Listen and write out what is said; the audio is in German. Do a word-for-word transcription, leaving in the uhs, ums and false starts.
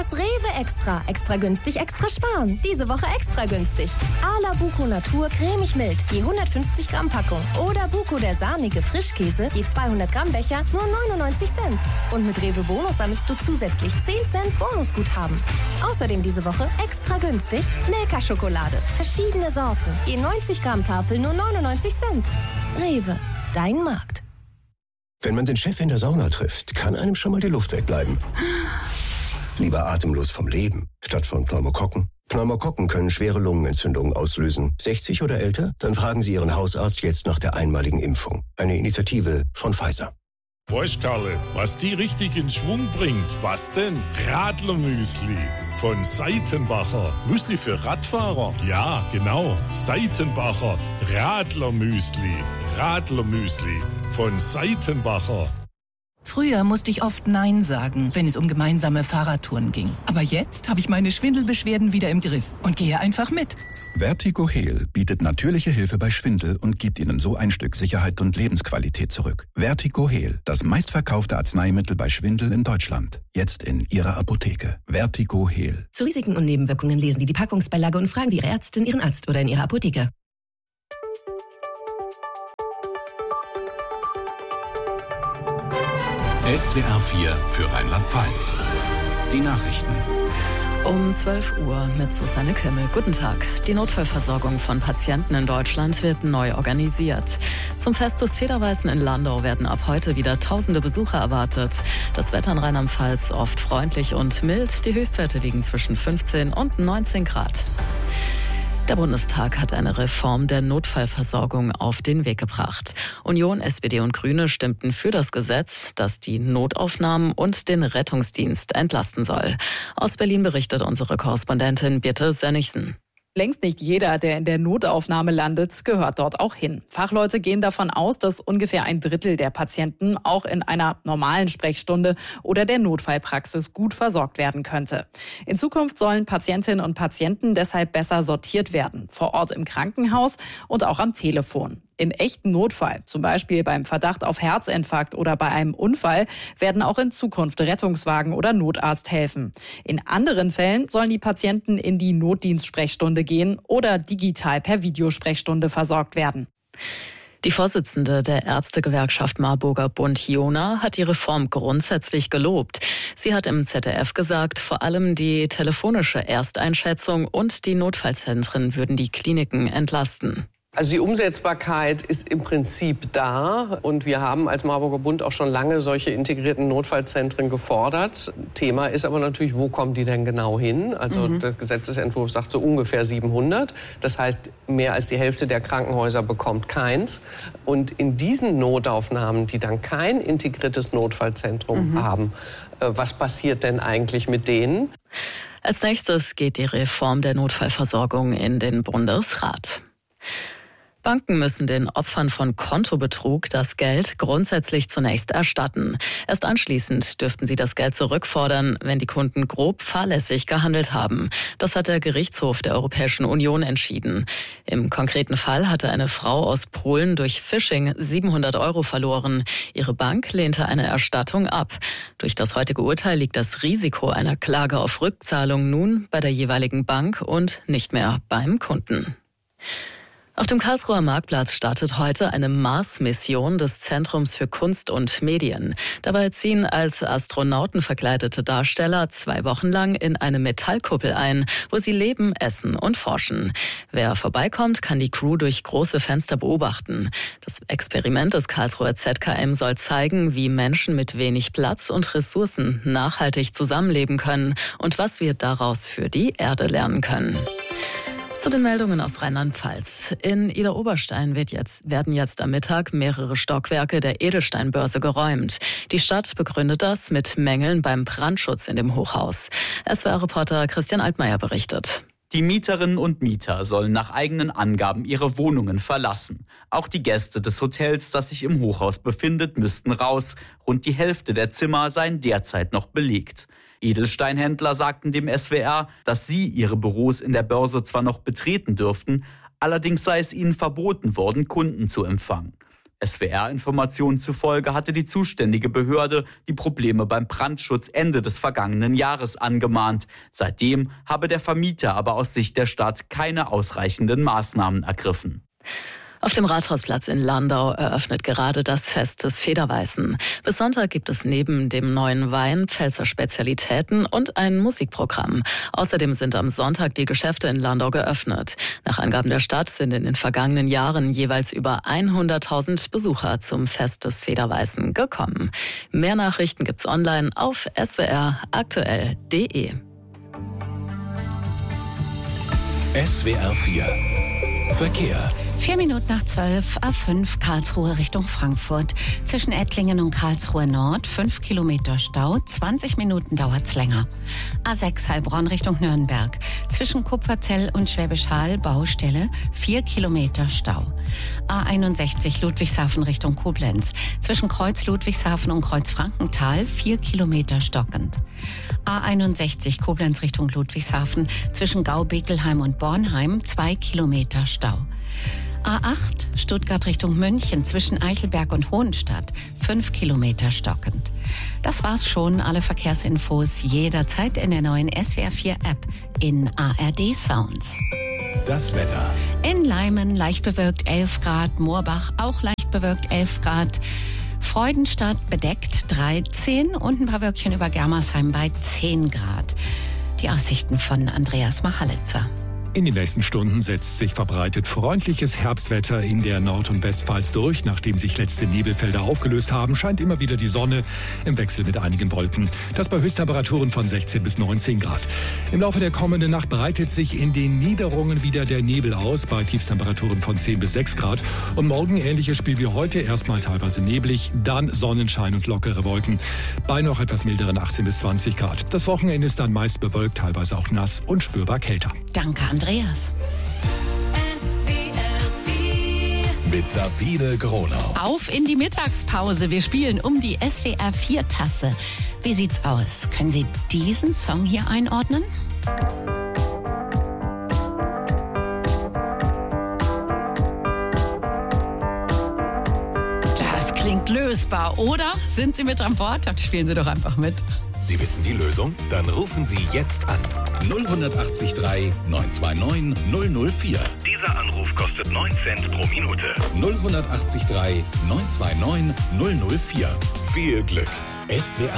Rewe Extra. Extra günstig, extra sparen. Diese Woche extra günstig. Ala Buko Natur cremig mild, je hundertfünfzig Gramm Packung. Oder Buko der sahnige Frischkäse, je zweihundert Gramm Becher, nur neunundneunzig Cent. Und mit Rewe Bonus sammelst du zusätzlich zehn Cent Bonusguthaben. Außerdem diese Woche extra günstig Milka-Schokolade. Verschiedene Sorten, je neunzig Gramm Tafel, nur neunundneunzig Cent. Rewe, dein Markt. Wenn man den Chef in der Sauna trifft, kann einem schon mal die Luft wegbleiben. Lieber atemlos vom Leben, statt von Pneumokokken. Pneumokokken können schwere Lungenentzündungen auslösen. sechzig oder älter? Dann fragen Sie Ihren Hausarzt jetzt nach der einmaligen Impfung. Eine Initiative von Pfizer. Weißt Karle, was die richtig in Schwung bringt? Was denn? Radlermüsli von Seitenbacher. Müsli für Radfahrer? Ja, genau. Seitenbacher Radlermüsli. Radlermüsli von Seitenbacher. Früher musste ich oft Nein sagen, wenn es um gemeinsame Fahrradtouren ging. Aber jetzt habe ich meine Schwindelbeschwerden wieder im Griff und gehe einfach mit. Vertigo Heal bietet natürliche Hilfe bei Schwindel und gibt Ihnen so ein Stück Sicherheit und Lebensqualität zurück. Vertigo Heal, das meistverkaufte Arzneimittel bei Schwindel in Deutschland. Jetzt in Ihrer Apotheke. Vertigo Heal. Zu Risiken und Nebenwirkungen lesen Sie die Packungsbeilage und fragen Sie Ihre Ärztin, Ihren Arzt oder in Ihrer Apotheke. S W R vier für Rheinland-Pfalz. Die Nachrichten. Um zwölf Uhr mit Susanne Kimmel. Guten Tag. Die Notfallversorgung von Patienten in Deutschland wird neu organisiert. Zum Fest des Federweißen in Landau werden ab heute wieder tausende Besucher erwartet. Das Wetter in Rheinland-Pfalz oft freundlich und mild. Die Höchstwerte liegen zwischen fünfzehn und neunzehn Grad. Der Bundestag hat eine Reform der Notfallversorgung auf den Weg gebracht. Union, S P D und Grüne stimmten für das Gesetz, das die Notaufnahmen und den Rettungsdienst entlasten soll. Aus Berlin berichtet unsere Korrespondentin Birte Sönnigsen. Längst nicht jeder, der in der Notaufnahme landet, gehört dort auch hin. Fachleute gehen davon aus, dass ungefähr ein Drittel der Patienten auch in einer normalen Sprechstunde oder der Notfallpraxis gut versorgt werden könnte. In Zukunft sollen Patientinnen und Patienten deshalb besser sortiert werden, vor Ort im Krankenhaus und auch am Telefon. Im echten Notfall, zum Beispiel beim Verdacht auf Herzinfarkt oder bei einem Unfall, werden auch in Zukunft Rettungswagen oder Notarzt helfen. In anderen Fällen sollen die Patienten in die Notdienstsprechstunde gehen oder digital per Videosprechstunde versorgt werden. Die Vorsitzende der Ärztegewerkschaft Marburger Bund Jona hat die Reform grundsätzlich gelobt. Sie hat im Z D F gesagt, vor allem die telefonische Ersteinschätzung und die Notfallzentren würden die Kliniken entlasten. Also die Umsetzbarkeit ist im Prinzip da und wir haben als Marburger Bund auch schon lange solche integrierten Notfallzentren gefordert. Thema ist aber natürlich, wo kommen die denn genau hin? Also mhm. der Gesetzesentwurf sagt so ungefähr siebenhundert. Das heißt, mehr als die Hälfte der Krankenhäuser bekommt keins. Und in diesen Notaufnahmen, die dann kein integriertes Notfallzentrum mhm. haben, was passiert denn eigentlich mit denen? Als nächstes geht die Reform der Notfallversorgung in den Bundesrat. Banken müssen den Opfern von Kontobetrug das Geld grundsätzlich zunächst erstatten. Erst anschließend dürften sie das Geld zurückfordern, wenn die Kunden grob fahrlässig gehandelt haben. Das hat der Gerichtshof der Europäischen Union entschieden. Im konkreten Fall hatte eine Frau aus Polen durch Phishing siebenhundert Euro verloren. Ihre Bank lehnte eine Erstattung ab. Durch das heutige Urteil liegt das Risiko einer Klage auf Rückzahlung nun bei der jeweiligen Bank und nicht mehr beim Kunden. Auf dem Karlsruher Marktplatz startet heute eine Mars-Mission des Zentrums für Kunst und Medien. Dabei ziehen als Astronauten verkleidete Darsteller zwei Wochen lang in eine Metallkuppel ein, wo sie leben, essen und forschen. Wer vorbeikommt, kann die Crew durch große Fenster beobachten. Das Experiment des Karlsruher Z K M soll zeigen, wie Menschen mit wenig Platz und Ressourcen nachhaltig zusammenleben können und was wir daraus für die Erde lernen können. Zu den Meldungen aus Rheinland-Pfalz. In Idar-Oberstein wird jetzt, werden jetzt am Mittag mehrere Stockwerke der Edelsteinbörse geräumt. Die Stadt begründet das mit Mängeln beim Brandschutz in dem Hochhaus. S W R-Reporter Christian Altmaier berichtet. Die Mieterinnen und Mieter sollen nach eigenen Angaben ihre Wohnungen verlassen. Auch die Gäste des Hotels, das sich im Hochhaus befindet, müssten raus. Rund die Hälfte der Zimmer seien derzeit noch belegt. Edelsteinhändler sagten dem S W R, dass sie ihre Büros in der Börse zwar noch betreten dürften, allerdings sei es ihnen verboten worden, Kunden zu empfangen. S W R-Informationen zufolge hatte die zuständige Behörde die Probleme beim Brandschutz Ende des vergangenen Jahres angemahnt. Seitdem habe der Vermieter aber aus Sicht der Stadt keine ausreichenden Maßnahmen ergriffen. Auf dem Rathausplatz in Landau eröffnet gerade das Fest des Federweißen. Bis Sonntag gibt es neben dem neuen Wein Pfälzer Spezialitäten und ein Musikprogramm. Außerdem sind am Sonntag die Geschäfte in Landau geöffnet. Nach Angaben der Stadt sind in den vergangenen Jahren jeweils über hunderttausend Besucher zum Fest des Federweißen gekommen. Mehr Nachrichten gibt's online auf s w r aktuell punkt d e. S W R vier Verkehr. Vier Minuten nach zwölf, A fünf Karlsruhe Richtung Frankfurt. Zwischen Ettlingen und Karlsruhe Nord, fünf Kilometer Stau, zwanzig Minuten dauert's länger. A sechs Heilbronn Richtung Nürnberg. Zwischen Kupferzell und Schwäbisch Hall, Baustelle, vier Kilometer Stau. A einundsechzig Ludwigshafen Richtung Koblenz. Zwischen Kreuz Ludwigshafen und Kreuz Frankenthal, vier Kilometer stockend. A einundsechzig Koblenz Richtung Ludwigshafen. Zwischen Gau-Bekelheim und Bornheim, zwei Kilometer Stau. A acht Stuttgart Richtung München zwischen Eichelberg und Hohenstadt, fünf Kilometer stockend. Das war's schon, alle Verkehrsinfos jederzeit in der neuen S W R vier App in A R D Sounds. Das Wetter. In Leimen leicht bewölkt elf Grad, Moorbach auch leicht bewölkt elf Grad. Freudenstadt bedeckt dreizehn und ein paar Wölkchen über Germersheim bei zehn Grad. Die Aussichten von Andreas Machalitzer. In den nächsten Stunden setzt sich verbreitet freundliches Herbstwetter in der Nord- und Westpfalz durch. Nachdem sich letzte Nebelfelder aufgelöst haben, scheint immer wieder die Sonne im Wechsel mit einigen Wolken. Das bei Höchsttemperaturen von sechzehn bis neunzehn Grad. Im Laufe der kommenden Nacht breitet sich in den Niederungen wieder der Nebel aus, bei Tiefstemperaturen von zehn bis sechs Grad. Und morgen ähnliches Spiel wie heute, erstmal teilweise neblig, dann Sonnenschein und lockere Wolken, bei noch etwas milderen achtzehn bis zwanzig Grad. Das Wochenende ist dann meist bewölkt, teilweise auch nass und spürbar kälter. Danke, Andreas. Mit Sabine Gronau. Auf in die Mittagspause. Wir spielen um die S W R vier Tasse. Wie sieht's aus? Können Sie diesen Song hier einordnen? Das klingt lösbar, oder? Sind Sie mit an Bord? Dann spielen Sie doch einfach mit. Sie wissen die Lösung? Dann rufen Sie jetzt an. null acht drei neun zwei neun null null vier. Dieser Anruf kostet neun Cent pro Minute. null acht drei neun zwei neun null null vier. Viel Glück. S W R